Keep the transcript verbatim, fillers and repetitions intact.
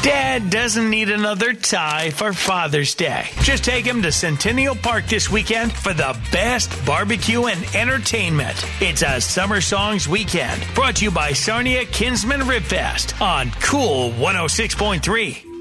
Dad doesn't need another tie for Father's Day. Just take him to Centennial Park this weekend for the best barbecue and entertainment. It's a Summer Songs weekend brought to you by Sarnia Kinsman Rib Fest on Cool one oh six point three.